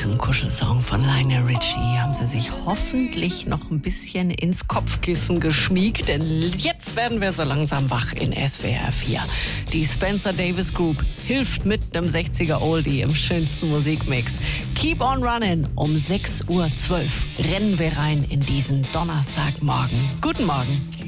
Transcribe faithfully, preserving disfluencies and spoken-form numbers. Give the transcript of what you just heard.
diesem Kuschelsong von Lionel Richie haben Sie sich hoffentlich noch ein bisschen ins Kopfkissen geschmiegt, denn jetzt werden wir so langsam wach in S W R vier. Die Spencer Davis Group hilft mit einem sechziger Oldie im schönsten Musikmix. Keep on Running um sechs Uhr zwölf rennen wir rein in diesen Donnerstagmorgen. Guten Morgen.